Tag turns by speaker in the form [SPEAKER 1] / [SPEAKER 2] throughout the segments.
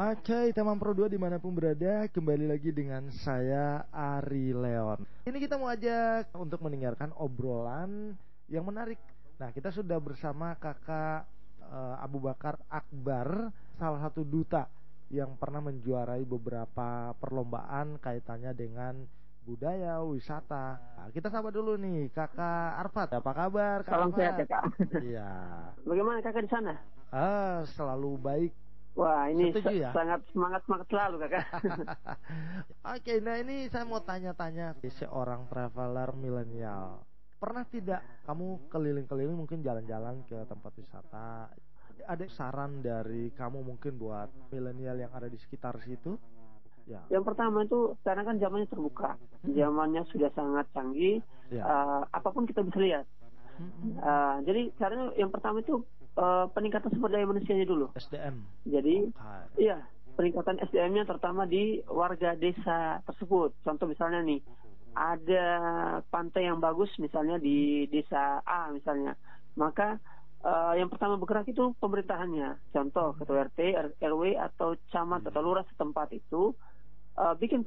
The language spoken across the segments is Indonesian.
[SPEAKER 1] Oke, teman Pro 2 dimanapun berada, kembali lagi dengan saya Ari Leon. Ini kita mau ajak untuk mendengarkan obrolan yang menarik. Nah, kita sudah bersama kakak Abu Bakar Akbar, salah satu duta yang pernah menjuarai beberapa perlombaan kaitannya dengan budaya, wisata. Nah, kita sapa dulu nih, kakak Arfad. Apa kabar, kak
[SPEAKER 2] Salam sehat
[SPEAKER 1] Arfad?
[SPEAKER 2] ya Kak.
[SPEAKER 1] Iya.
[SPEAKER 2] Bagaimana Kakak di sana?
[SPEAKER 1] Selalu baik.
[SPEAKER 2] Wah ini
[SPEAKER 1] Setuju ya?
[SPEAKER 2] sangat semangat selalu Kakak.
[SPEAKER 1] Oke, nah ini saya mau tanya-tanya seorang traveler milenial. Pernah tidak kamu keliling-keliling mungkin jalan-jalan ke tempat wisata? Ada saran dari kamu mungkin buat milenial yang ada di sekitar situ? Ya.
[SPEAKER 2] Yang pertama itu sekarang kan zamannya terbuka, zamannya sudah sangat canggih.
[SPEAKER 1] Ya.
[SPEAKER 2] Apapun kita bisa lihat. Jadi caranya yang pertama itu peningkatan sumber daya manusianya dulu.
[SPEAKER 1] SDM.
[SPEAKER 2] Jadi, iya peningkatan SDM-nya terutama di warga desa tersebut. Contoh misalnya nih, ada pantai yang bagus misalnya di desa A misalnya, maka yang pertama bergerak itu pemerintahannya. Contoh ketua RT, RW atau camat atau lurah setempat itu bikin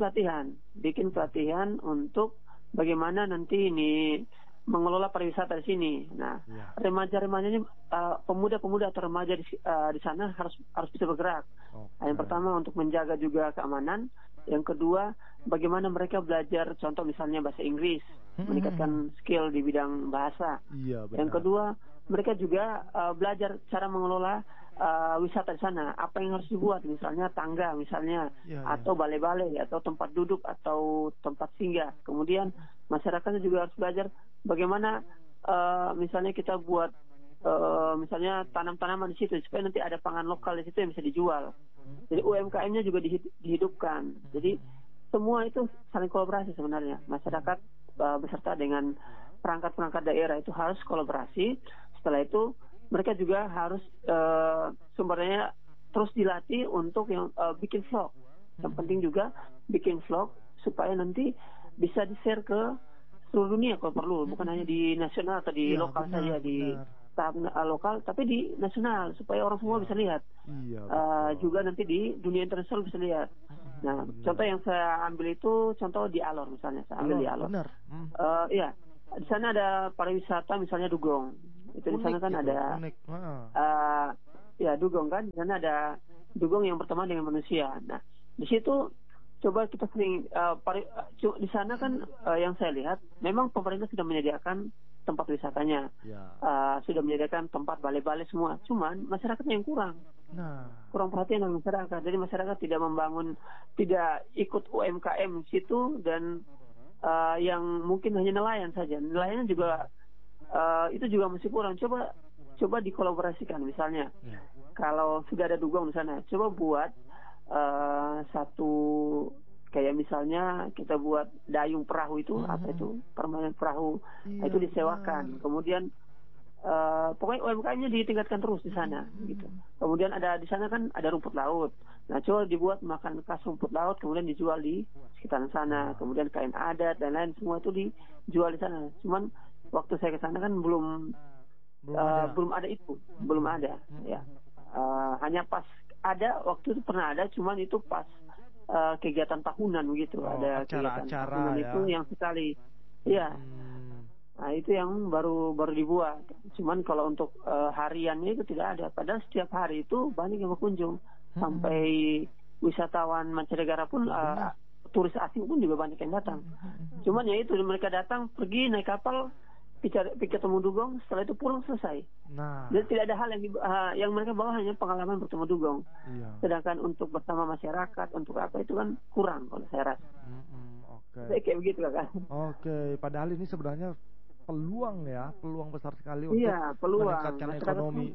[SPEAKER 2] pelatihan untuk bagaimana nanti ini mengelola pariwisata di sini. Nah, remaja-remajanya, pemuda-pemuda atau remaja di sana harus bisa bergerak. Nah, yang pertama untuk menjaga juga keamanan. Yang kedua, bagaimana mereka belajar, contoh misalnya bahasa Inggris, meningkatkan skill di bidang bahasa.
[SPEAKER 1] Iya, benar.
[SPEAKER 2] Yang kedua, mereka juga belajar cara mengelola wisata di sana. Apa yang harus dibuat, misalnya tangga, misalnya, atau balai-balai, atau tempat duduk, atau tempat singgah. Kemudian masyarakatnya juga harus belajar bagaimana misalnya kita buat misalnya tanam-tanaman di situ supaya nanti ada pangan lokal di situ yang bisa dijual. Jadi UMKM-nya juga dihidupkan. Jadi semua itu saling kolaborasi sebenarnya. Masyarakat beserta dengan perangkat-perangkat daerah itu harus kolaborasi. Setelah itu mereka juga harus sumbernya terus dilatih untuk yang bikin vlog. Yang penting juga bikin vlog supaya nanti bisa di-share ke seluruh dunia kalau perlu, bukan hanya di nasional atau di lokal saja, di tahap lokal, tapi di nasional supaya orang semua bisa lihat. Juga nanti di dunia internasional bisa lihat. Nah, contoh yang saya ambil itu contoh di Alor misalnya, saya ambil di Alor. Iya, di sana ada pariwisata misalnya Dugong. Itu di sana kan ada ya Dugong kan, di sana ada Dugong yang berteman dengan manusia. Nah, di situ coba kita sering di sana kan yang saya lihat memang pemerintah sudah menyediakan tempat wisatanya, sudah menyediakan tempat balai-balai semua. Cuman masyarakatnya yang kurang perhatian dari masyarakat. Jadi masyarakat tidak ikut UMKM di situ dan yang mungkin hanya nelayan saja. Nelayan juga itu juga masih kurang. Coba dikolaborasikan misalnya. Kalau sudah ada Dugong di sana, coba buat satu kayak misalnya kita buat dayung perahu itu apa itu permainan perahu itu disewakan. Kemudian pokoknya UMKM-nya ditingkatkan terus di sana gitu. Kemudian ada di sana kan ada rumput laut. Nah, coba dibuat makan khas rumput laut kemudian dijual di sekitar sana. Kemudian kain adat dan lain semua itu dijual di sana. Cuman waktu saya ke sana kan belum ada itu, belum ada ya. Hanya pas ada waktu itu pernah ada, cuman itu pas kegiatan tahunan begitu, ada kegiatan tahunan ya. Itu yang sekali, ya. Nah itu yang baru dibuat. Cuman kalau untuk hariannya itu tidak ada. Padahal setiap hari itu banyak yang berkunjung, sampai wisatawan mancanegara pun, turis asing pun juga banyak yang datang. Cuman ya itu mereka datang pergi naik kapal. Ketemu Dugong, setelah itu pulang selesai. Jadi tidak ada hal yang mereka bawa, hanya pengalaman bertemu Dugong. Sedangkan untuk bersama masyarakat, untuk apa itu kan kurang kalau saya rasa. Saya kayak begitu kan.
[SPEAKER 1] Padahal ini sebenarnya peluang besar sekali untuk meningkatkan ekonomi.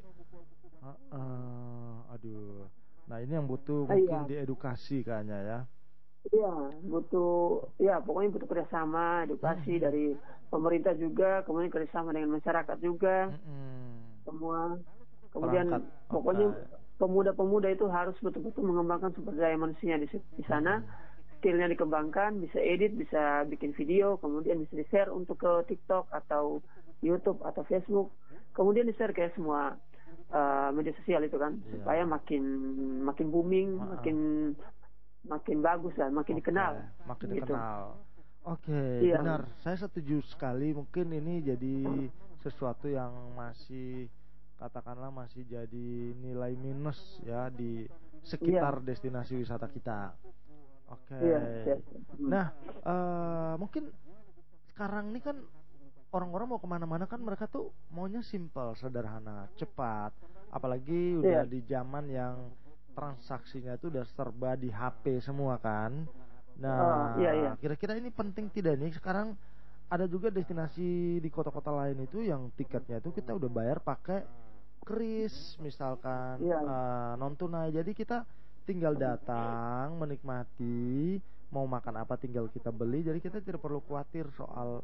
[SPEAKER 1] Nah ini yang butuh mungkin diedukasi kayaknya ya.
[SPEAKER 2] Iya, pokoknya butuh kerjasama, edukasi dari pemerintah juga, kemudian kerjasama dengan masyarakat juga, semua. Kemudian pokoknya pemuda-pemuda itu harus betul-betul mengembangkan sumber daya manusia di sana, skillnya dikembangkan, bisa edit, bisa bikin video, kemudian bisa di-share untuk ke TikTok atau YouTube atau Facebook, kemudian di-share ke semua media sosial itu kan, supaya makin booming, makin bagus dan makin dikenal.
[SPEAKER 1] Makin
[SPEAKER 2] gitu.
[SPEAKER 1] dikenal. Oke,
[SPEAKER 2] Iya.
[SPEAKER 1] benar. Saya setuju sekali. Mungkin ini jadi sesuatu yang masih, katakanlah, masih jadi nilai minus ya di sekitar destinasi wisata kita. Oke.
[SPEAKER 2] Iya.
[SPEAKER 1] Nah, mungkin sekarang ini kan orang-orang mau kemana-mana kan mereka tuh maunya simple, sederhana, cepat. Apalagi udah di zaman yang transaksinya itu udah serba di HP semua kan. Nah, kira-kira ini penting tidak nih sekarang? Ada juga destinasi di kota-kota lain itu yang tiketnya itu kita udah bayar pakai kris misalkan, non tunai. Jadi kita tinggal datang, menikmati, mau makan apa tinggal kita beli. Jadi kita tidak perlu khawatir soal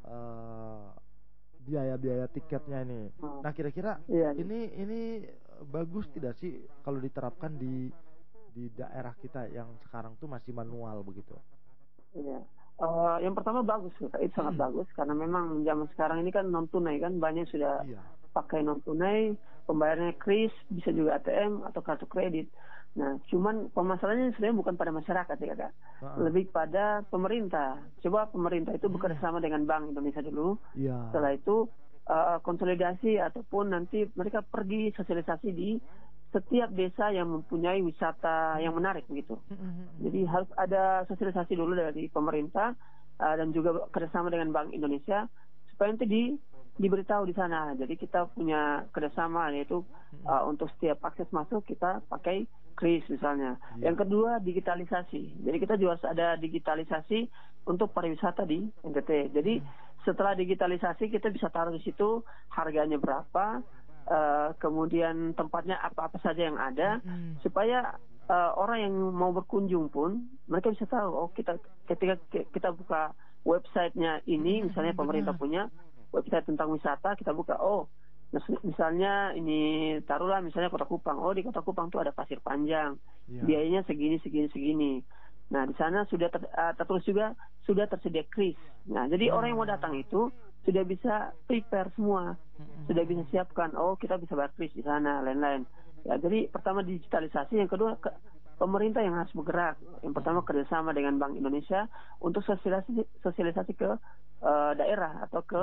[SPEAKER 1] biaya-biaya tiketnya ini. Nah, kira-kira ini bagus tidak sih kalau diterapkan di daerah kita yang sekarang tuh masih manual begitu?
[SPEAKER 2] Iya. Yang pertama bagus, itu sangat bagus karena memang zaman sekarang ini kan non tunai kan, banyak sudah pakai non tunai, pembayarannya kris, bisa juga ATM atau kartu kredit. Nah, cuman permasalahannya sebenarnya bukan pada masyarakat ya kak, lebih pada pemerintah. Coba pemerintah itu bekerja sama dengan Bank Indonesia dulu. Setelah itu konsolidasi ataupun nanti mereka pergi sosialisasi di setiap desa yang mempunyai wisata yang menarik gitu. Jadi harus ada sosialisasi dulu dari pemerintah dan juga kerjasama dengan Bank Indonesia supaya nanti diberitahu di sana. Jadi kita punya kerjasama yaitu untuk setiap akses masuk kita pakai kris misalnya. Yang kedua digitalisasi. Jadi kita juga harus ada digitalisasi untuk pariwisata di NTT. Jadi setelah digitalisasi kita bisa taruh di situ harganya berapa, kemudian tempatnya apa-apa saja yang ada, supaya orang yang mau berkunjung pun mereka bisa tahu, oh kita ketika kita buka websitenya ini, misalnya pemerintah punya website tentang wisata, kita buka, oh misalnya ini taruhlah misalnya Kota Kupang, oh di Kota Kupang tuh ada pasir panjang, biayanya segini. Nah di sana sudah tertulis juga sudah tersedia kris. Nah jadi orang yang mau datang itu sudah bisa prepare semua, sudah bisa siapkan, oh kita bisa bayar kris di sana, lain-lain. Ya, jadi pertama digitalisasi, yang kedua pemerintah yang harus bergerak. Yang pertama kerjasama dengan Bank Indonesia untuk sosialisasi ke daerah atau ke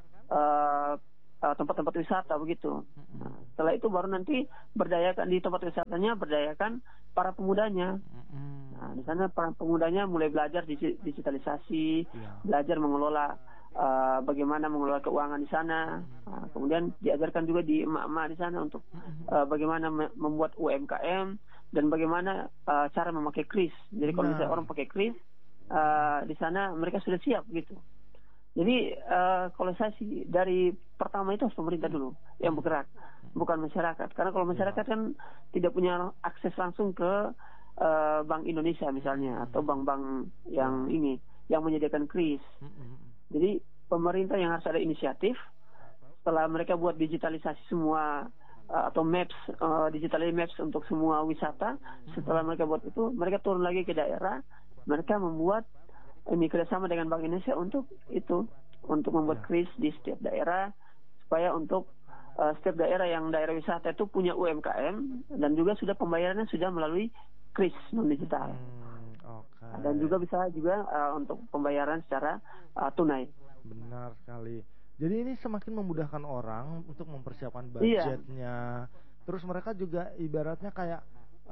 [SPEAKER 2] tempat-tempat wisata begitu. Nah, setelah itu baru nanti berdayakan di tempat wisatanya, berdayakan para pemudanya. Nah, di sana para pemudanya mulai belajar digitalisasi, belajar mengelola bagaimana mengelola keuangan di sana. Nah, kemudian diajarkan juga di emak-emak di sana untuk bagaimana membuat UMKM dan bagaimana cara memakai kris. Jadi kalau misalnya orang pakai kris di sana mereka sudah siap gitu. Jadi kalau saya sih dari pertama itu harus pemerintah dulu yang bergerak, bukan masyarakat. Karena kalau masyarakat kan tidak punya akses langsung ke Bank Indonesia misalnya atau bank-bank yang ini yang menyediakan kris. Jadi pemerintah yang harus ada inisiatif. Setelah mereka buat digitalisasi semua atau maps, digital maps untuk semua wisata. Setelah mereka buat itu, mereka turun lagi ke daerah. Mereka membuat ini kerjasama dengan Bank Indonesia untuk membuat kris di setiap daerah, supaya untuk setiap daerah yang daerah wisata itu punya UMKM dan juga sudah pembayarannya sudah melalui kris non digital. Dan juga bisa juga untuk pembayaran secara tunai.
[SPEAKER 1] Benar sekali. Jadi ini semakin memudahkan orang untuk mempersiapkan budgetnya. Terus mereka juga ibaratnya kayak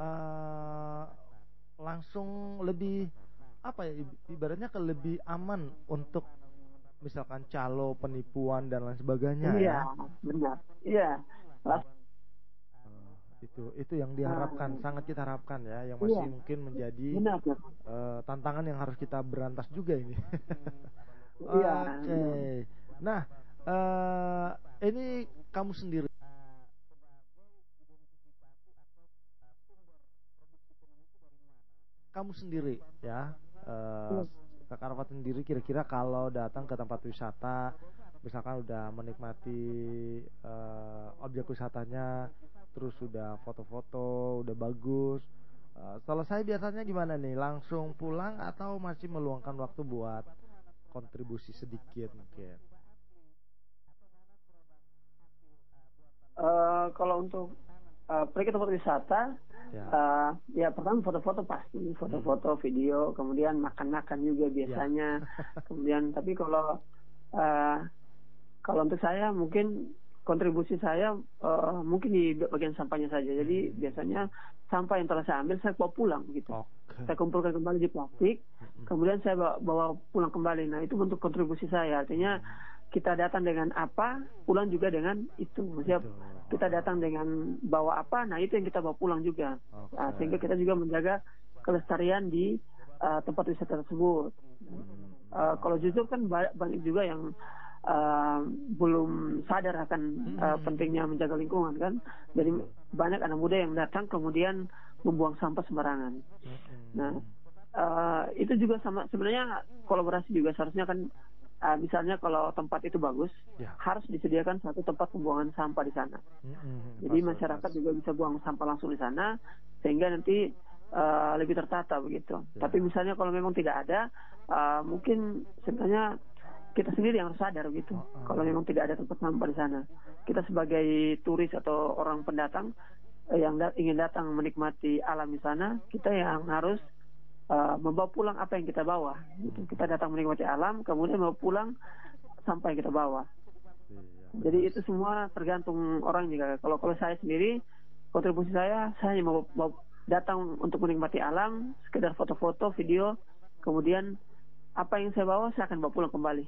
[SPEAKER 1] langsung lebih ibaratnya lebih aman untuk misalkan calo, penipuan dan lain sebagainya.
[SPEAKER 2] Benar. Iya.
[SPEAKER 1] Itu yang diharapkan, sangat kita harapkan ya, yang masih mungkin menjadi tantangan yang harus kita berantas juga ini. Oke. Nah, ini kamu sendiri ya, Kakak Arfat sendiri kira-kira kalau datang ke tempat wisata, misalkan udah menikmati objek wisatanya, terus udah foto-foto, udah bagus, selesai biasanya gimana nih? Langsung pulang atau masih meluangkan waktu buat kontribusi sedikit mungkin?
[SPEAKER 2] Kalau untuk pergi ke tempat wisata,
[SPEAKER 1] Ya.
[SPEAKER 2] Ya pertama foto-foto pasti, foto-foto, video, kemudian makan-makan juga
[SPEAKER 1] Ya.
[SPEAKER 2] biasanya. Kemudian tapi uh, kalau untuk saya mungkin kontribusi saya mungkin di bagian sampahnya saja. Jadi biasanya sampah yang telah saya ambil saya bawa pulang gitu.
[SPEAKER 1] Oke.
[SPEAKER 2] Saya kumpulkan kembali di plastik, kemudian saya bawa pulang kembali. Nah itu bentuk kontribusi saya. Artinya kita datang dengan apa, pulang juga dengan itu. Maksudnya kita datang dengan bawa apa, nah itu yang kita bawa pulang juga. Nah, sehingga kita juga menjaga kelestarian di tempat wisata tersebut. Kalau jujur kan banyak juga yang belum sadar akan pentingnya menjaga lingkungan kan. Jadi banyak anak muda yang datang kemudian membuang sampah sembarangan. Nah, itu juga sama sebenarnya kolaborasi juga seharusnya kan misalnya kalau tempat itu bagus, harus disediakan satu tempat pembuangan sampah di sana. Jadi masyarakat juga bisa buang sampah langsung di sana sehingga nanti lebih tertata begitu. Tapi misalnya kalau memang tidak ada, mungkin sebenarnya kita sendiri yang harus sadar gitu. Kalau memang tidak ada tempat sampah di sana, kita sebagai turis atau orang pendatang yang ingin datang menikmati alam di sana, kita yang harus membawa pulang apa yang kita bawa. Gitu. Kita datang menikmati alam, kemudian membawa pulang sampah yang kita bawa. Jadi itu semua tergantung orang juga. Kalau saya sendiri, kontribusi saya hanya mau datang untuk menikmati alam, sekedar foto-foto, video, kemudian apa yang saya bawa saya akan bawa pulang kembali.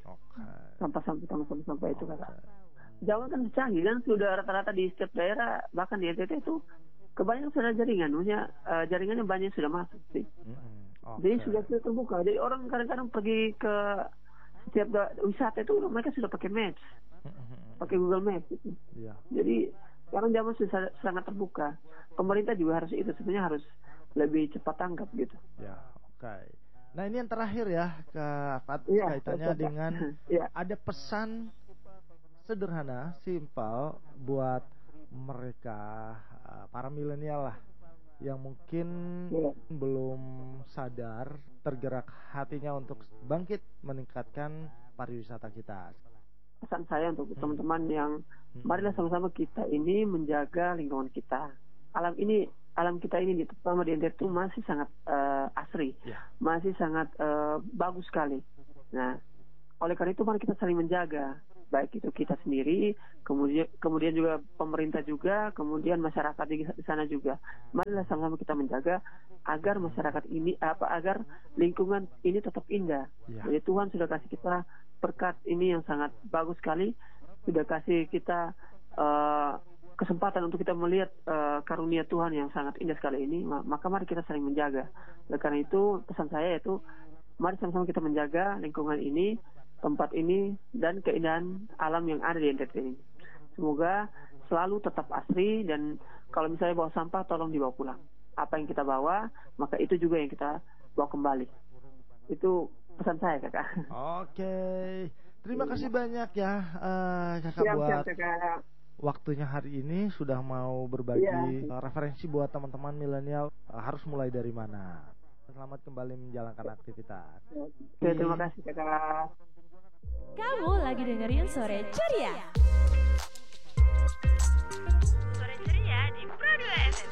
[SPEAKER 2] Sampah itu kakak. Jangan kan canggih kan sudah rata-rata di setiap daerah, bahkan di NTT itu kebanyakan sudah jaringan, maksudnya jaringannya banyak sudah masuk sih. Jadi sudah terbuka. Jadi orang kadang-kadang pergi ke setiap wisata itu mereka sudah pakai Maps, pakai Google Maps gitu. Jadi sekarang zaman sudah sangat terbuka. Pemerintah juga harus itu sebenarnya harus lebih cepat tanggap gitu.
[SPEAKER 1] Ya, oke. Nah ini yang terakhir ya Kak Fat, kaitannya dengan ada pesan sederhana, simpel buat mereka para milenial lah yang mungkin belum sadar, tergerak hatinya untuk bangkit meningkatkan pariwisata kita.
[SPEAKER 2] Pesan saya untuk teman-teman yang marilah sama-sama kita ini menjaga lingkungan kita. Alam kita ini terutama di NTT itu masih sangat asri, masih sangat bagus sekali. Nah, oleh karena itu mari kita saling menjaga, baik itu kita sendiri, kemudian juga pemerintah juga, kemudian masyarakat di sana juga. Marilah sama-sama kita menjaga agar masyarakat ini agar lingkungan ini tetap indah. Jadi Tuhan sudah kasih kita berkat ini yang sangat bagus sekali, sudah kasih kita kesempatan untuk kita melihat karunia Tuhan yang sangat indah sekali ini, maka mari kita saling menjaga. Oleh karena itu pesan saya yaitu mari sama-sama kita menjaga lingkungan ini, tempat ini, dan keindahan alam yang ada di NTT ini. Semoga selalu tetap asri dan kalau misalnya bawa sampah tolong dibawa pulang. Apa yang kita bawa, maka itu juga yang kita bawa kembali. Itu pesan saya kakak.
[SPEAKER 1] Oke, terima kasih banyak ya kakak buat waktunya hari ini sudah mau berbagi referensi buat teman-teman milenial harus mulai dari mana. Selamat kembali menjalankan aktivitas.
[SPEAKER 2] Terima kasih kakak.
[SPEAKER 3] Kamu lagi dengerin Sore Ceria. Sore Ceria di Pro 2 FM.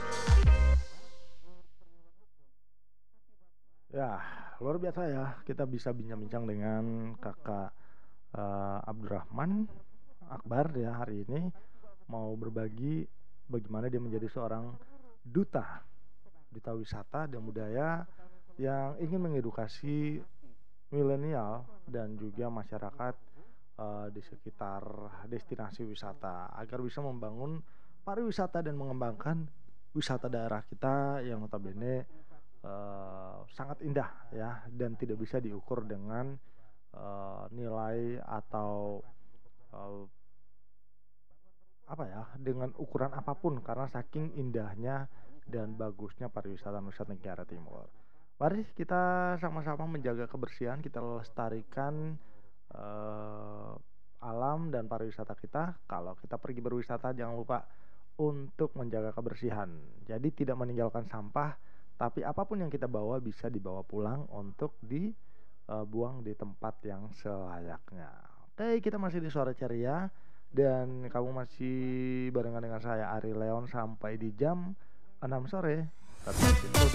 [SPEAKER 1] Ya, luar biasa ya. Kita bisa bincang-bincang dengan kakak Abdurrahman Akbar ya hari ini. Mau berbagi bagaimana dia menjadi seorang duta wisata dan budaya yang ingin mengedukasi milenial dan juga masyarakat di sekitar destinasi wisata agar bisa membangun pariwisata dan mengembangkan wisata daerah kita yang notabene sangat indah ya dan tidak bisa diukur dengan nilai atau dengan ukuran apapun karena saking indahnya dan bagusnya pariwisata Nusa Tenggara Timur. Mari kita sama-sama menjaga kebersihan, kita lestarikan alam dan pariwisata kita. Kalau kita pergi berwisata jangan lupa untuk menjaga kebersihan. Jadi tidak meninggalkan sampah, tapi apapun yang kita bawa bisa dibawa pulang untuk dibuang di tempat yang selayaknya. Oke, kita masih di Sore Ceria. Dan kamu masih barengan dengan saya Ari Leon sampai di jam 6 sore. Tapi